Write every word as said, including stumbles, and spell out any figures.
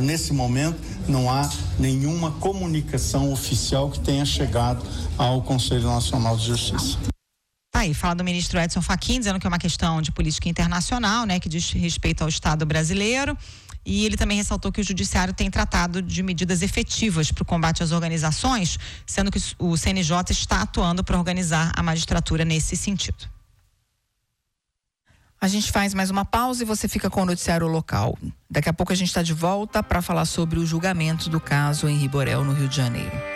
nesse momento, não há nenhuma comunicação oficial que tenha chegado ao Conselho Nacional de Justiça. Tá aí, fala do ministro Edson Fachin, dizendo que é uma questão de política internacional, né, que diz respeito ao Estado brasileiro. E ele também ressaltou que o judiciário tem tratado de medidas efetivas para o combate às organizações, sendo que o C N J está atuando para organizar a magistratura nesse sentido. A gente faz mais uma pausa e você fica com o noticiário local. Daqui a pouco a gente está de volta para falar sobre o julgamento do caso Henri Borel no Rio de Janeiro.